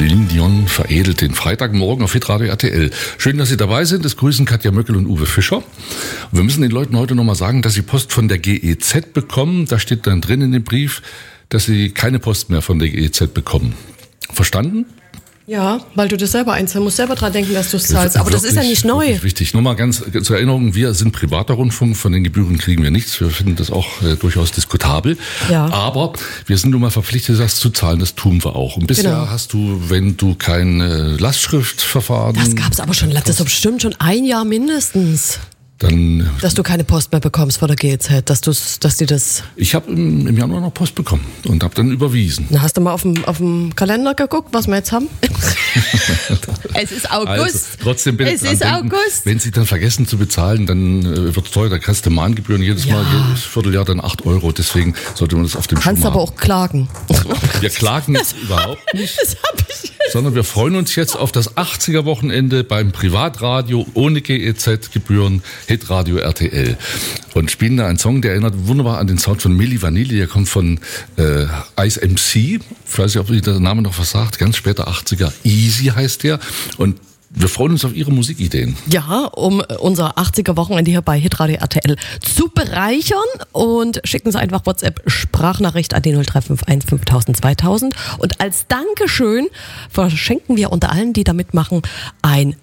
Celine Dion veredelt den Freitagmorgen auf Hitradio RTL. Schön, dass Sie dabei sind. Es grüßen Katja Möckel und Uwe Fischer. Und wir müssen den Leuten heute nochmal sagen, dass Sie Post von der GEZ bekommen. Da steht dann drin in dem Brief, dass Sie keine Post mehr von der GEZ bekommen. Verstanden? Ja, weil du das selber einzahlst. Du musst selber dran denken, dass du es zahlst. Aber das ist ja nicht neu. Wichtig. Nur mal ganz zur Erinnerung, wir sind privater Rundfunk, von den Gebühren kriegen wir nichts. Wir finden das auch durchaus diskutabel. Ja. Aber wir sind nun mal verpflichtet, das zu zahlen. Das tun wir auch. Und bisher hast du, wenn du kein Lastschriftverfahren... Das gab's aber schon, das ist bestimmt schon ein Jahr mindestens. Dann, dass du keine Post mehr bekommst von der GEZ, dass die das... Ich habe im Januar noch Post bekommen und habe dann überwiesen. Na, hast du mal auf dem Kalender geguckt, was wir jetzt haben? Es ist August. Also, trotzdem bitte es ist denken, August. Wenn Sie dann vergessen zu bezahlen, dann wird es teuer. Da kriegst du Mahngebühren jedes Vierteljahr dann 8 €. Deswegen sollte man das auf dem Schirm haben. Kannst aber auch klagen. Wir klagen jetzt überhaupt nicht. Das hab ich jetzt. Sondern wir freuen uns jetzt auf das 80er-Wochenende beim Privatradio ohne GEZ-Gebühren. Hitradio RTL und spielen da einen Song, der erinnert wunderbar an den Sound von Milli Vanilli, der kommt von Ice MC, ich weiß nicht, ob der Name noch was sagt, ganz später 80er, Easy heißt der und wir freuen uns auf Ihre Musikideen. Ja, um unser 80er-Wochenende hier bei Hitradio RTL zu bereichern und schicken Sie einfach WhatsApp-Sprachnachricht an die 0351 5000 2000 und als Dankeschön verschenken wir unter allen, die da mitmachen, ein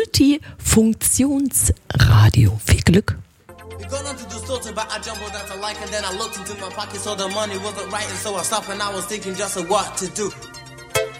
Multifunktionsradio. Viel Glück! Going on to the store to buy, I jumbled out to like, and then I looked into my pocket, so the money wasn't right, and so I stopped and I was thinking just of what to do.